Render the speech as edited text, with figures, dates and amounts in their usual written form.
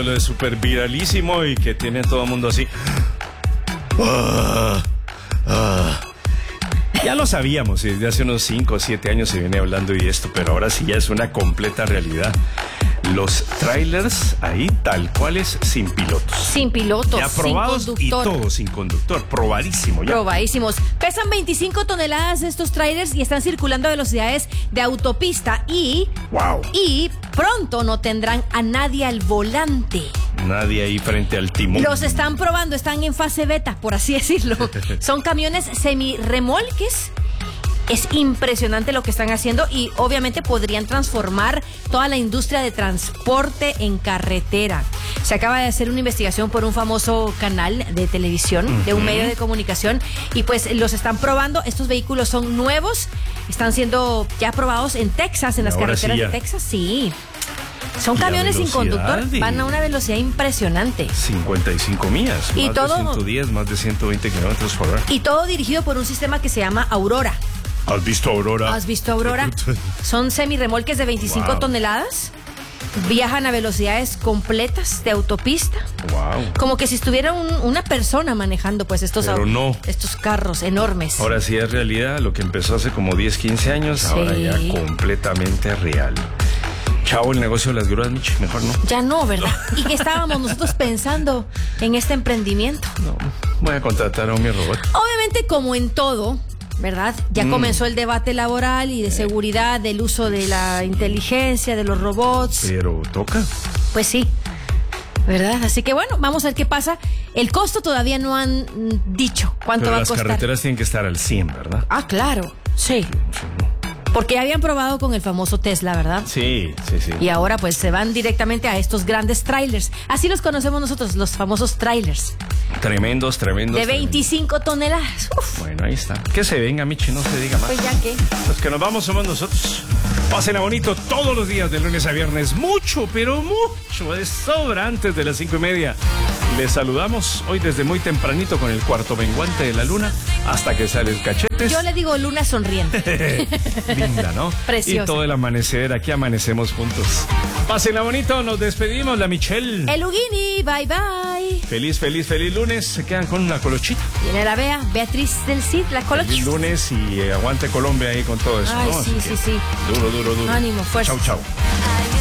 lo de super viralísimo y que tiene a todo el mundo así. Ya lo sabíamos, desde hace unos 5 o 7 años se viene hablando de esto, pero ahora sí ya es una completa realidad. Los trailers ahí tal cuales sin pilotos. Sin pilotos, ya probados sin y conductor. todo sin conductor, probadísimo ya. Probadísimos. Pesan 25 toneladas estos trailers y están circulando a velocidades de autopista y pronto no tendrán a nadie al volante. Nadie ahí frente al timón. Los están probando, están en fase beta, por así decirlo. Son camiones semirremolques. Es impresionante lo que están haciendo y obviamente podrían transformar toda la industria de transporte en carretera. Se acaba de hacer una investigación por un famoso canal de televisión, de un medio de comunicación, y pues los están probando. Estos vehículos son nuevos, están siendo ya probados en Texas, en las carreteras de Texas, sí. Son camiones sin conductor, van a una velocidad impresionante. 55 millas, y más todo, de 110, más de 120 kilómetros por hora. Y todo dirigido por un sistema que se llama Aurora. ¿Has visto Aurora? ¿Has visto Aurora? Son semirremolques de 25 toneladas. Viajan a velocidades completas de autopista. Wow. Como que si estuviera una persona manejando pues estos carros enormes. Ahora sí es realidad, lo que empezó hace como 10, 15 años, sí. Ahora ya completamente real. Chao el negocio de las grúas, Michi, mejor no. Ya no, ¿verdad? ¿Y qué estábamos nosotros pensando en este emprendimiento? No, voy a contratar a mi robot. Obviamente, como en todo, ¿verdad? Ya comenzó el debate laboral y de seguridad, del uso de la inteligencia, de los robots. Pero toca. Pues sí, ¿verdad? Así que bueno, vamos a ver qué pasa. El costo todavía no han dicho cuánto va a costar. Las carreteras tienen que estar al 100, ¿verdad? Ah, claro, sí. Porque ya habían probado con el famoso Tesla, ¿verdad? Sí. Y ahora pues se van directamente a estos grandes trailers. Así los conocemos nosotros, los famosos trailers. Tremendos. De 25 toneladas. Uf. Bueno, ahí está. Que se venga, Michi, no se diga más. Pues ya que. Los que nos vamos somos nosotros. Pásenla bonito todos los días de lunes a viernes. Mucho, pero mucho de sobra antes de las 5:30. Les saludamos hoy desde muy tempranito con el cuarto menguante de la luna hasta que sale el cachetes. Yo le digo luna sonriente. Linda, ¿no? Preciosa. Y todo el amanecer, aquí amanecemos juntos. Pásenla bonito, nos despedimos, la Michelle. El Huguini, bye bye. Feliz lunes, se quedan con una colochita. Viene la Beatriz del Cid, la colochita. Feliz lunes y aguante Colombia ahí con todo eso, ay, ¿no? Sí. Duro. Ánimo, fuerza. Chau.